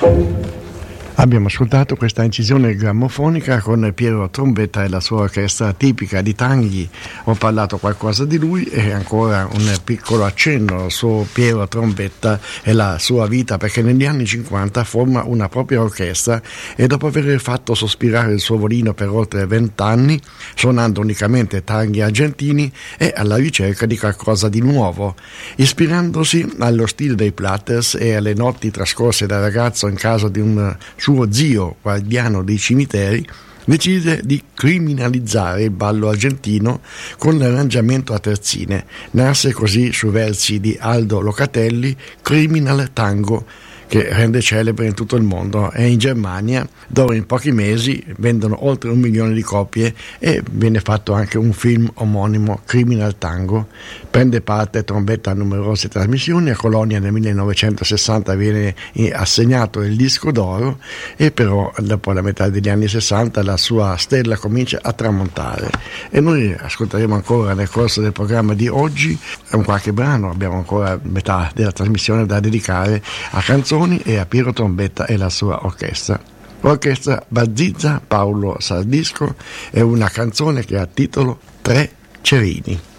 Abbiamo ascoltato questa incisione grammofonica con Piero Trombetta e la sua orchestra tipica di Tanghi. Ho parlato qualcosa di lui e ancora un piccolo accenno su Piero Trombetta e la sua vita, perché negli anni 50 forma una propria orchestra e dopo aver fatto sospirare il suo volino per oltre 20 anni, suonando unicamente tanghi argentini, è alla ricerca di qualcosa di nuovo. Ispirandosi allo stile dei Platters e alle notti trascorse da ragazzo in casa di un suo zio guardiano dei cimiteri, decise di criminalizzare il ballo argentino con l'arrangiamento a terzine. Nasce così su versi di Aldo Locatelli Criminal Tango, che rende celebre in tutto il mondo, e in Germania dove in pochi mesi vendono oltre 1 milione di copie e viene fatto anche un film omonimo, Criminal Tango. Prende parte Trombetta a numerose trasmissioni. A Colonia nel 1960 viene assegnato il disco d'oro e però dopo la metà degli anni 60 la sua stella comincia a tramontare e noi ascolteremo ancora nel corso del programma di oggi un qualche brano. Abbiamo ancora metà della trasmissione da dedicare a canzoni e a Piero Trombetta e la sua orchestra. L'orchestra Bazizza Paolo Sardisco è una canzone che ha titolo Tre Cerini.